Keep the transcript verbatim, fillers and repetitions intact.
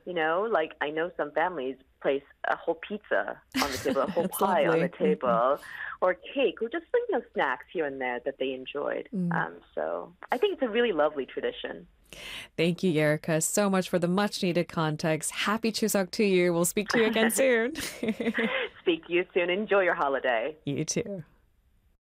You know, like I know some families place a whole pizza on the table, a whole That's pie on lovely. the table, mm-hmm. or cake, or just you know snacks here and there that they enjoyed. Mm. Um, so I think it's a really lovely tradition. Thank you, Erica, so much for the much needed context. Happy Chuseok to you. We'll speak to you again soon. Speak to you soon. Enjoy your holiday. You too.